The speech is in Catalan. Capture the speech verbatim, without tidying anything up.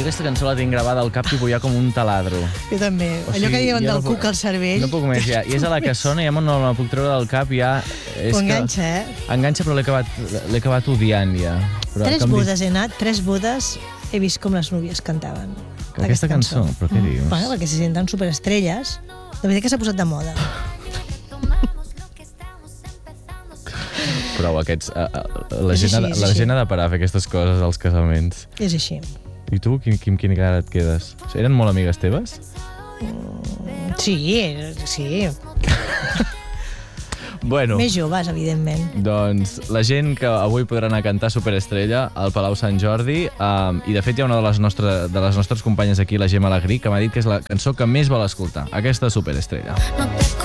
aquesta cançó la tinc gravada al cap, tipus ja com un taladro. Jo també. O Allò que sigui, diuen jo del no puc- cuc al cervell. No puc més, ja. I és a la que sona, ja no la puc treure del cap, ja... És Ho que- enganxa, eh? Enganxa, però l'he acabat, l'he acabat odiant, ja. Però, Tres en canvi, bodes he anat, tres bodes he vist com les núvies cantaven. Aquesta cançó? Però què dius? Bueno, perquè se senten superestrelles. De veritat que s'ha posat de moda. Prou, aquests... Uh, uh, la, És gent, així, ha- és la així. gent ha de parar a fer aquestes coses als casaments. És així. I tu, quin, quin, quin cara et quedes? Eren molt amigues teves? Sí, sí. Bueno, Més joves, evidentment. doncs la gent que avui podrà anar a cantar Superestrella al Palau Sant Jordi, um, i de fet hi ha una de les, nostre, de les nostres companyes aquí, la Gemma Alegrí, que m'ha dit que és la cançó que més vol escoltar, aquesta Superestrella. No te